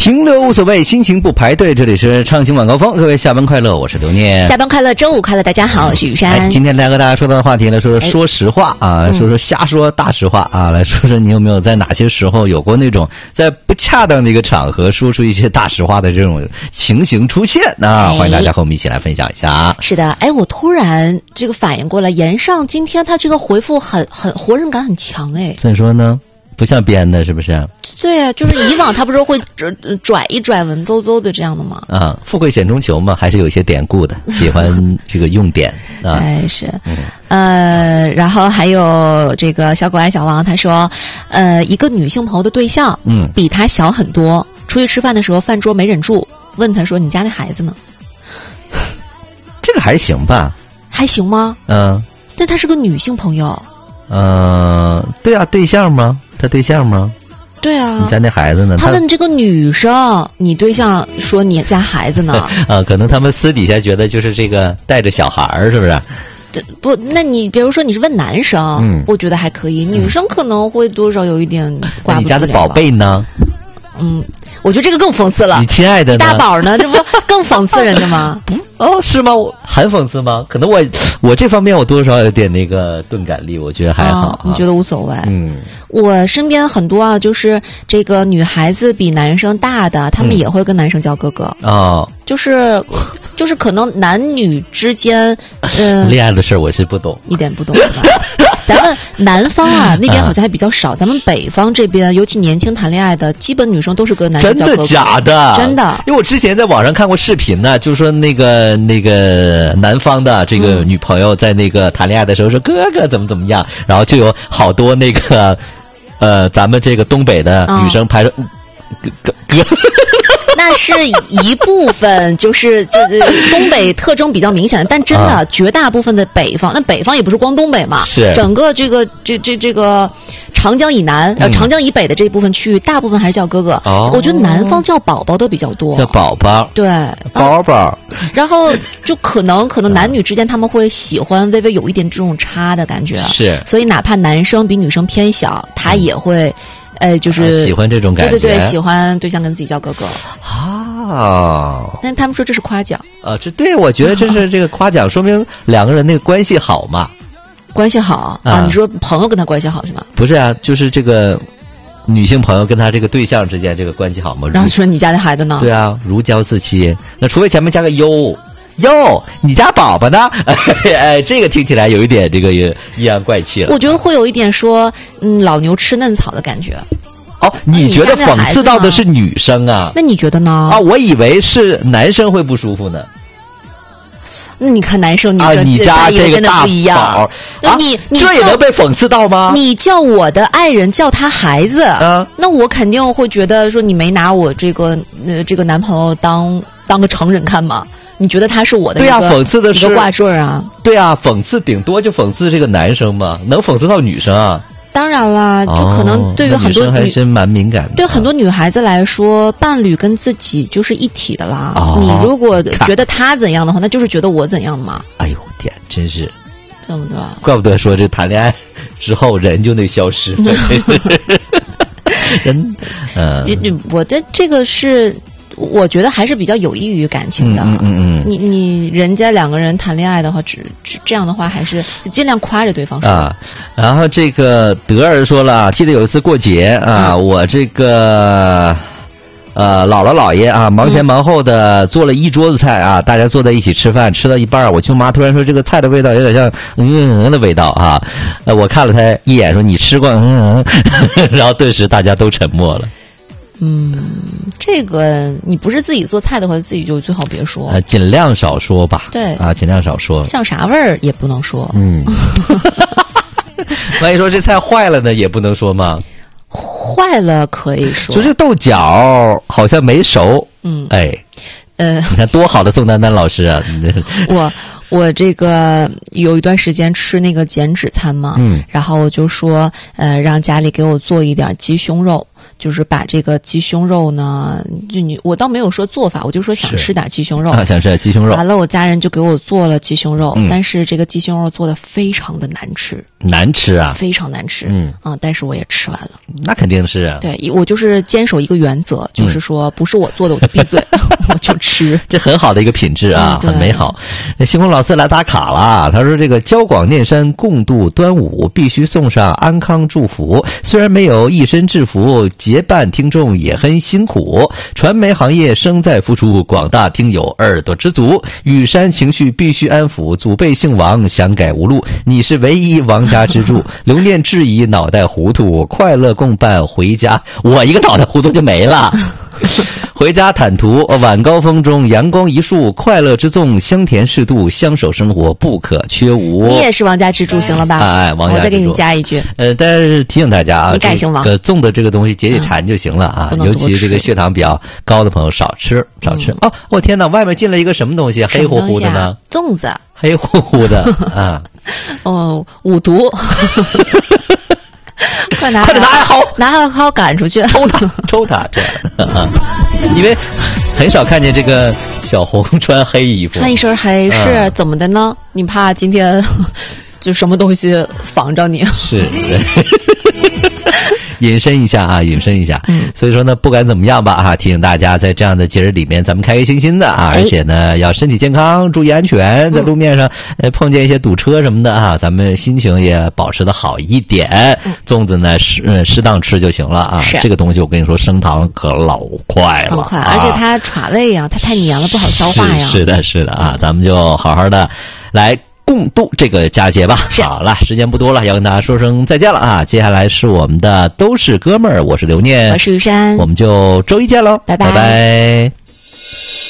停留无所谓，心情不排队。这里是畅行晚高峰，各位下班快乐，我是刘念。 下班快乐，周五快乐，大家好，我是雨山。 今天来和大家说到的话题呢，说实话啊，说瞎说大实话啊，来说说你有没有在哪些时候有过那种在不恰当的一个场合说出一些大实话的这种情形出现啊？欢迎大家和我们一起来分享一下。 是的，我突然这个反应过来，严上今天他这个回复很活人感很强怎么说呢？不像编的，是不是？对啊，就是以往他不是会拽一拽文绉绉的这样的吗？ 啊，富贵险中求嘛，还是有一些典故的，喜欢这个用典啊。 是，然后还有这个小狗爱小王，他说，一个女性朋友的对象，比他小很多，出去吃饭的时候，饭桌没忍住，问他说：“你家那孩子呢？” 这个还行吧？ 还行吗？但他是个女性朋友。 对啊，对象吗？他对象吗？ 对啊。 你家那孩子呢？ 他问这个女生，你对象说你家孩子呢？ 可能他们私底下觉得就是这个带着小孩儿，是不是？ 不，那你比如说你是问男生，我觉得还可以，女生可能会多少有一点挂不住。 你家的宝贝呢？ 我觉得这个更讽刺了。 你亲爱的呢？ 大宝呢？这不更讽刺人的吗？ 是吗？很讽刺吗？可能我这方面我多少有点那个钝感力，我觉得还好。 你觉得无所谓？我身边很多就是这个女孩子比男生大的，他们也会跟男生叫哥哥。就是可能男女之间， 恋爱的事我是不懂， 一点不懂。咱们南方那边好像还比较少，咱们北方这边，尤其年轻谈恋爱的，基本女生都是跟男生叫哥哥。 真的假的？ 真的。 因为我之前在网上看过视频呢，就说那个南方的这个女朋友在那个谈恋爱的时候说哥哥怎么样，然后就有好多那个咱们这个东北的女生拍着哥。 那是一部分，就是东北特征比较明显的，但真的绝大部分的北方，那北方也不是光东北嘛， 是整个这个长江以南长江以北的这一部分区域，大部分还是叫哥哥。我觉得南方叫宝宝都比较多， 叫宝宝， 对， 宝宝。 然后就可能男女之间他们会喜欢微微有一点这种差的感觉， 是， 所以哪怕男生比女生偏小，他也会。就是喜欢这种感觉， 对，喜欢对象跟自己叫哥哥但他们说这是夸奖这对我觉得这是这个夸奖，说明两个人那个关系好嘛。 关系好你说朋友跟他关系好是吗？ 不是啊，就是这个女性朋友跟他这个对象之间这个关系好嘛。 然后说你家的孩子呢？ 对啊，如胶似漆。那除非前面加个哟，你家宝宝呢？这个听起来有一点这个阴阳怪气了。 我觉得会有一点说，老牛吃嫩草的感觉。 你觉得讽刺到的是女生啊？ 那你觉得呢？ 我以为是男生会不舒服呢。 那你看男生女生你家这个大宝你这也能被讽刺到吗？ 你叫我的爱人叫他孩子那我肯定会觉得说你没拿我这个男朋友当个成人看吗？你觉得他是我的讽刺的是一个挂坠啊？ 对啊，讽刺顶多就讽刺这个男生嘛，能讽刺到女生啊？ 当然了，就可能对于很多女生还真蛮敏感的。 对很多女孩子来说，伴侣跟自己就是一体的啦。你如果觉得他怎样的话，那就是觉得我怎样的嘛。 哎呦天，真是， 怎么着？ 怪不得说这谈恋爱之后人就那消失了。人， 我的这个是。我觉得还是比较有益于感情的。你人家两个人谈恋爱的话，这样的话还是尽量夸着对方说然后这个德儿说了，记得有一次过节我这个姥姥姥爷忙前忙后的做了一桌子菜大家坐在一起吃饭，吃到一半我舅妈突然说这个菜的味道有点像的味道我看了他一眼说你吃过然后顿时大家都沉默了。 这个你不是自己做菜的话，自己就最好别说。 尽量少说吧。 对尽量少说。 像啥味儿也不能说。 万一说这菜坏了呢，也不能说吗？ 坏了可以说。 就这豆角好像没熟。你看多好的宋丹丹老师啊！ 我这个有一段时间吃那个减脂餐嘛，然后我就说让家里给我做一点鸡胸肉。 就是把这个鸡胸肉呢，我倒没有说做法，我就说想吃点鸡胸肉啊，想吃点鸡胸肉。 完了，我家人就给我做了鸡胸肉，但是这个鸡胸肉做的非常的难吃。 难吃啊， 非常难吃。但是我也吃完了。 那肯定是啊。 对，我就是坚守一个原则，就是说不是我做的我就闭嘴，我就吃。 这很好的一个品质啊，很美好。那星空老师来打卡了，他说这个交广念山共度端午，必须送上安康祝福。虽然没有一身制服，结伴听众也很辛苦。传媒行业生在付出，广大听友耳朵知足。雨山情绪必须安抚，祖辈姓王，想改无路。你是唯一王家支柱。留念质疑脑袋糊涂，快乐共伴回家。我一个脑袋糊涂就没了。回家坦途，晚高峰中阳光一束，快乐之纵，香甜适度，相守生活不可缺无。 你也是王家支柱，行了吧？ 哎，王家支柱。 我再给你加一句。 但是提醒大家啊， 你改姓王。 粽的这个东西解解馋就行了啊，尤其这个血糖比较高的朋友少吃。哦，我天哪，外面进了一个什么东西，黑乎乎的呢？ 粽子。 黑乎乎的啊。 哦，五毒。快拿好赶出去， 抽他这样啊，因为很少看见这个小红穿黑衣服， 穿一身黑是怎么的呢？你怕今天就什么东西防着你？ 是。引申一下啊，引申一下。所以说呢，不管怎么样吧啊，提醒大家在这样的节日里面，咱们开开心心的啊，而且呢要身体健康，注意安全，在路面上碰见一些堵车什么的啊，咱们心情也保持的好一点。粽子呢适当吃就行了啊。这个东西我跟你说，升糖可老快了， 很快，而且它耍胃呀，它太黏了，不好消化呀。 是的啊，咱们就好好的来共度这个佳节吧。好了，时间不多了，要跟大家说声再见了啊！接下来是我们的都是哥们儿，我是刘念， 我是于山， 我们就周一见喽，拜拜。